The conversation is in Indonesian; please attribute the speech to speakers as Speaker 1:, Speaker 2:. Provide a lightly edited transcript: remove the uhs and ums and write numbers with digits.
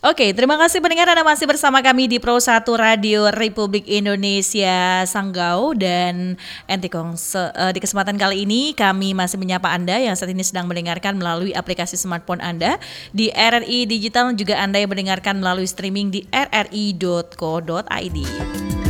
Speaker 1: Oke, terima kasih pendengar Anda masih bersama kami di Pro 1 Radio Republik Indonesia Sanggau dan Entikong. Di kesempatan kali ini kami masih menyapa Anda yang saat ini sedang mendengarkan melalui aplikasi smartphone Anda di RRI Digital, juga Anda yang mendengarkan melalui streaming di rri.co.id.